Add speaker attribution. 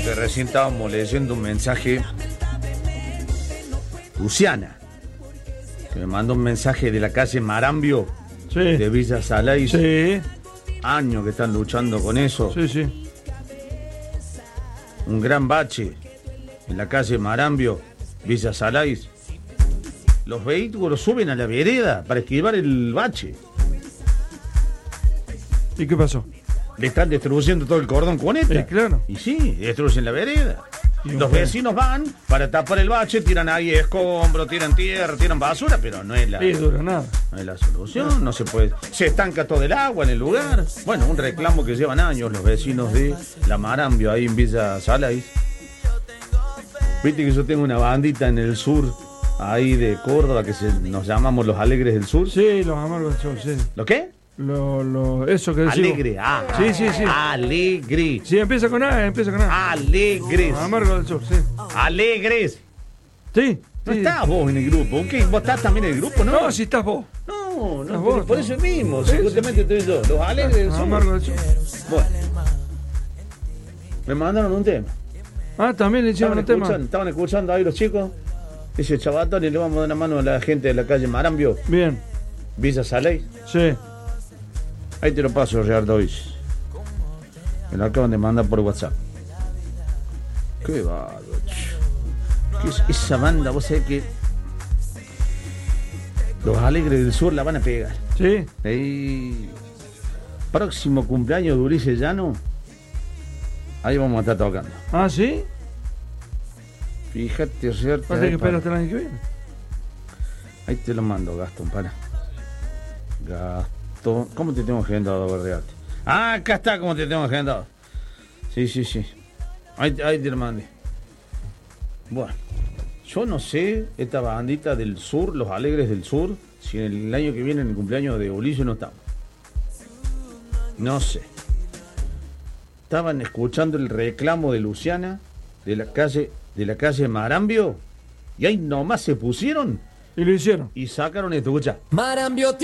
Speaker 1: que recién estábamos leyendo un mensaje. Luciana, que me mandó un mensaje de la calle Marambio,
Speaker 2: Sí.
Speaker 1: de Villa Salais.
Speaker 2: Sí.
Speaker 1: Años que están luchando con eso.
Speaker 2: Sí, sí.
Speaker 1: Un gran bache en la calle Marambio, Villa Salais. Los vehículos suben a la vereda para esquivar el bache.
Speaker 2: ¿Y qué pasó?
Speaker 1: Le están destruyendo todo el cordón cuneta.
Speaker 2: Claro.
Speaker 1: Y sí, destruyen la vereda.
Speaker 2: Y
Speaker 1: Los
Speaker 2: bueno.
Speaker 1: vecinos van para tapar el bache, tiran ahí escombros, tiran tierra, tiran basura, pero no es la,
Speaker 2: Sí, duro, nada.
Speaker 1: no es la solución, no se puede. Se estanca todo el agua en el lugar. Bueno, un reclamo que llevan años los vecinos de la Marambio, ahí en Villa Salais. Viste que yo tengo una bandita en el sur, ahí de Córdoba, que nos llamamos Los Alegres del Sur.
Speaker 2: Sí, los amargos del sol, sí.
Speaker 1: ¿Lo qué?
Speaker 2: Eso que decimos.
Speaker 1: Alegre,
Speaker 2: Sí, sí, sí.
Speaker 1: Alegre.
Speaker 2: Sí, empieza con A,
Speaker 1: Alegres.
Speaker 2: Los amargos del sol, sí.
Speaker 1: Alegres.
Speaker 2: Sí.
Speaker 1: No
Speaker 2: sí.
Speaker 1: estás vos en el grupo. ¿Qué? ¿Vos estás también en el grupo, no?
Speaker 2: No, si estás vos.
Speaker 1: No,
Speaker 2: Estás
Speaker 1: no,
Speaker 2: vos,
Speaker 1: por
Speaker 2: ¿no?
Speaker 1: eso mismo.
Speaker 2: Sí,
Speaker 1: Justamente estoy yo. Los Alegres del
Speaker 2: Los
Speaker 1: Sur.
Speaker 2: amargos del sol.
Speaker 1: Bueno. Me mandaron un tema.
Speaker 2: Ah, también le hicieron un tema.
Speaker 1: Estaban escuchando ahí los chicos. Dice Chabatón y le vamos a dar una mano a la gente de la calle Marambio,
Speaker 2: Bien.
Speaker 1: Villa Salais.
Speaker 2: Sí.
Speaker 1: Ahí te lo paso, Ricardo. Me lo acaban de mandar por WhatsApp. Qué bárbaro. Esa banda, vos sabés que Los Alegres del Sur la van a pegar.
Speaker 2: Sí.
Speaker 1: Ahí, próximo cumpleaños de Ulises Llano, ahí vamos a estar tocando.
Speaker 2: Ah, ¿sí?
Speaker 1: Fíjate, cierto.
Speaker 2: Pasa que espera hasta el año que viene.
Speaker 1: Ahí te lo mando, Gastón, para. Gastón. ¿Cómo te tengo agendado, Berreate? Ah, acá está, ¿cómo te tengo agendado? Sí, sí, sí. Ahí te lo mandé. Bueno, yo no sé, esta bandita del sur, Los Alegres del Sur, si en el año que viene, en el cumpleaños de Ulises, no estamos. No sé. Estaban escuchando el reclamo de Luciana de la calle Marambio, y ahí nomás se pusieron
Speaker 2: Y lo hicieron.
Speaker 1: y sacaron esto, escucha.
Speaker 3: Marambio